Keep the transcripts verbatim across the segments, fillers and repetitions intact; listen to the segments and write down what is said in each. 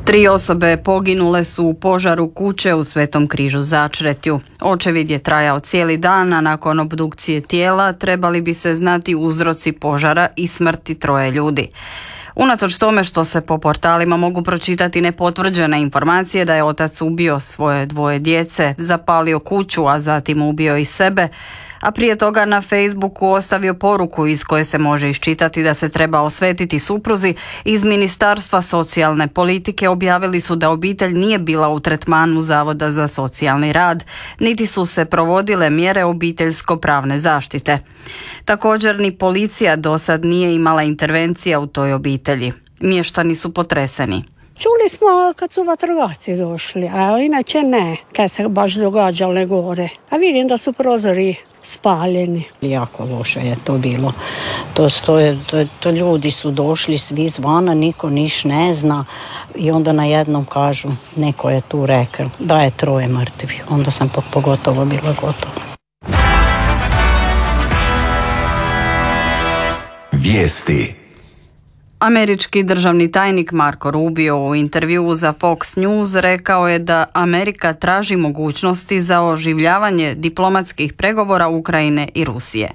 Tri osobe poginule su u požaru kuće u Svetom Križu Začretju. Očevid je trajao cijeli dan, a nakon obdukcije tijela trebali bi se znati uzroci požara i smrti troje ljudi. Unatoč tome što se po portalima mogu pročitati nepotvrđene informacije da je otac ubio svoje dvoje djece, zapalio kuću, a zatim ubio i sebe, a prije toga na Facebooku ostavio poruku iz koje se može iščitati da se treba osvetiti supruzi, iz Ministarstva socijalne politike objavili su da obitelj nije bila u tretmanu Zavoda za socijalni rad, niti su se provodile mjere obiteljsko-pravne zaštite. Također ni policija do sad nije imala intervencija u toj obitelji. Mještani su potreseni. Čuli smo kad su vatrogasci došli, a inače ne, kad se baš događale gore. A vidim da su prozori spaljeni. Jako loše je to bilo. To, to, to, to ljudi su došli svi zvana, niko niš ne zna i onda na jednom kažu, neko je tu rekao da je troje mrtvih. Onda sam pogotovo bila gotova. Vijesti. Američki državni tajnik Marco Rubio u intervjuu za Fox News rekao je da Amerika traži mogućnosti za oživljavanje diplomatskih pregovora Ukrajine i Rusije.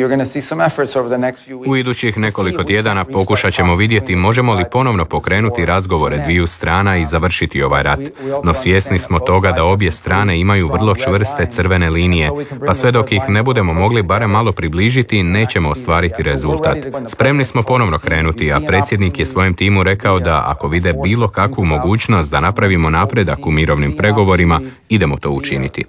U idućih nekoliko tjedana pokušat ćemo vidjeti možemo li ponovno pokrenuti razgovore dviju strana i završiti ovaj rat. No svjesni smo toga da obje strane imaju vrlo čvrste crvene linije, pa sve dok ih ne budemo mogli barem malo približiti, nećemo ostvariti rezultat. Spremni smo ponovno krenuti, a predsjednik je svojem timu rekao da ako vide bilo kakvu mogućnost da napravimo napredak u mirovnim pregovorima, idemo to učiniti.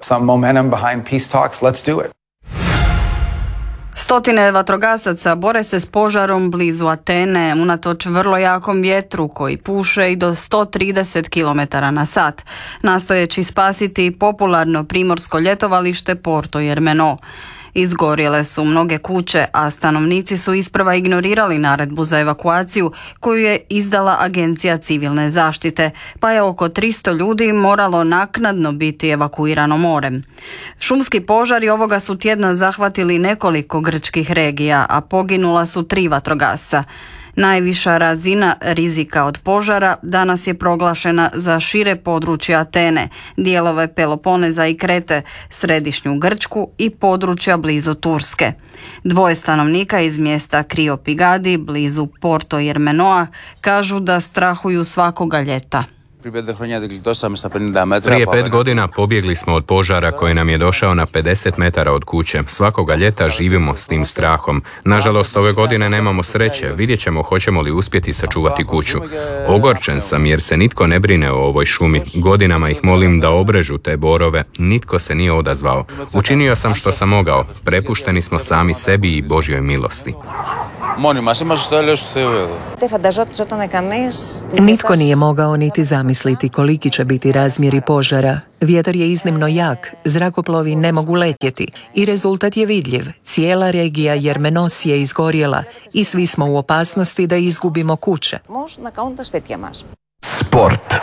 Stotine vatrogasaca bore se s požarom blizu Atene unatoč vrlo jakom vjetru koji puše i do sto trideset kilometara na sat, nastojeći spasiti popularno primorsko ljetovalište Porto Jermeno. Izgorjele su mnoge kuće, a stanovnici su isprva ignorirali naredbu za evakuaciju koju je izdala Agencija civilne zaštite, pa je oko tristo ljudi moralo naknadno biti evakuirano morem. Šumski požari ovoga su tjedna zahvatili nekoliko grčkih regija, a poginula su tri vatrogasca. Najviša razina rizika od požara danas je proglašena za šire područje Atene, dijelove Peloponeza i Krete, središnju Grčku i područja blizu Turske. Dvoje stanovnika iz mjesta Kriopigadi, blizu Porto Jermenoa, kažu da strahuju svakoga ljeta. Prije pet godina pobjegli smo od požara koji nam je došao na pedeset metara od kuće. Svakoga ljeta živimo s tim strahom. Nažalost, ove godine nemamo sreće. Vidjet ćemo hoćemo li uspjeti sačuvati kuću. Ogorčen sam jer se nitko ne brine o ovoj šumi. Godinama ih molim da obrežu te borove. Nitko se nije odazvao. Učinio sam što sam mogao. Prepušteni smo sami sebi i Božjoj milosti. Nitko nije mogao niti zamisliti koliki će biti razmjeri požara. Vjetar je iznimno jak, zrakoplovi ne mogu letjeti i rezultat je vidljiv. Cijela regija Jermenos je izgorjela i svi smo u opasnosti da izgubimo kuće. Sport.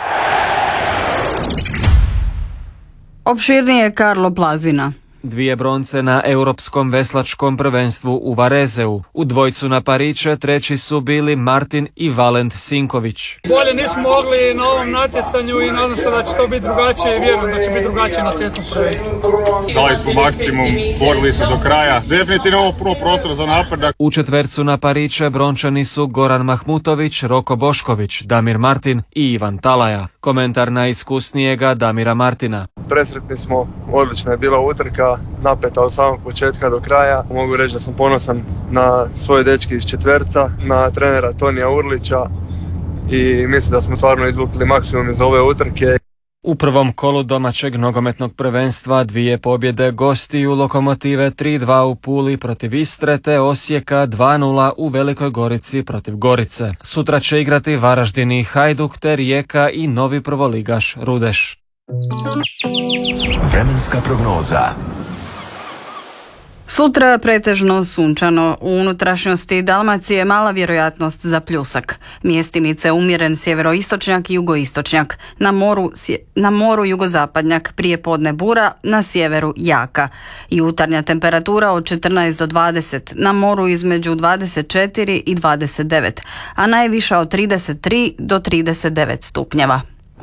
Opširnije Karlo Plazina. Dvije bronce na europskom veslačkom prvenstvu u Varezeu. U dvojcu na pariće treći su bili Martin i Valent Sinković. Bolje nismo mogli na ovom natjecanju i nadam se da će to biti drugačije i vjerujem da će biti drugačije na svjetskom prvenstvu. Dali smo maksimum, borili se do kraja. Definitivno ovo prvo prostor za napredak. U četvercu na pariće brončani su Goran Mahmutović, Roko Bošković, Damir Martin i Ivan Talaja. Komentar najiskusnijega Damira Martina. Presretni smo, odlična je bila utrka, napeta od samog početka do kraja. Mogu reći da sam ponosan na svoje dečke iz četverca, na trenera Tonija Urlića i mislim da smo stvarno izvukli maksimum iz ove utrke. U prvom kolu domaćeg nogometnog prvenstva dvije pobjede gostiju Lokomotive tri dva u Puli protiv Istre te Osijeka dva nula u Velikoj Gorici protiv Gorice. Sutra će igrati Varaždin i Hajduk te Rijeka i novi prvoligaš Rudeš. Vremenska prognoza. Sutra pretežno sunčano. U unutrašnjosti Dalmacije mala vjerojatnost za pljusak. Mjestimice umjeren sjeveroistočnjak i jugoistočnjak. Na moru, na moru jugozapadnjak, prije podne bura, na sjeveru jaka. Jutarnja temperatura od četrnaest do dvadeset, na moru između dvadeset četiri i dvadeset devet, a najviša od trideset tri do trideset devet stupnjeva.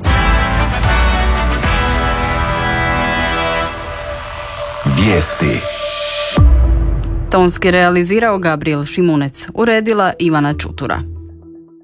Vijesti. Tonski realizirao Gabriel Šimunec, uredila Ivana Čutura.